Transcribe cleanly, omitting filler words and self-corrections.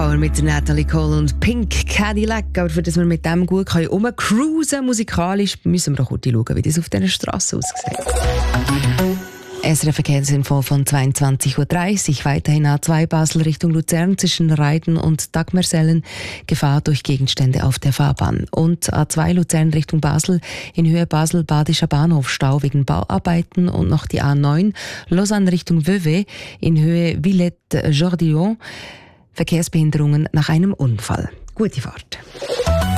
Hour mit Natalie Cole und Pink Cadillac. Aber für das wir mit dem gut rumcruisen können, musikalisch, müssen wir doch kurz schauen, wie das auf dieser Straße aussieht. SRF-Verkehrsinfo von 22.30 Uhr. Weiterhin A2 Basel Richtung Luzern zwischen Reiden und Dagmersellen. Gefahr durch Gegenstände auf der Fahrbahn. Und A2 Luzern Richtung Basel in Höhe Basel-Badischer Bahnhof Stau wegen Bauarbeiten. Und noch die A9 Lausanne Richtung Vevey in Höhe Villette-Jordillon. Verkehrsbehinderungen nach einem Unfall. Gute Fahrt.